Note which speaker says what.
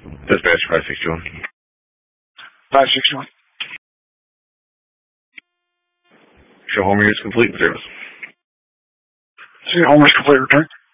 Speaker 1: Dispatch 561.
Speaker 2: 561.
Speaker 1: Show Homer is complete with service.
Speaker 2: See, Homer's complete return.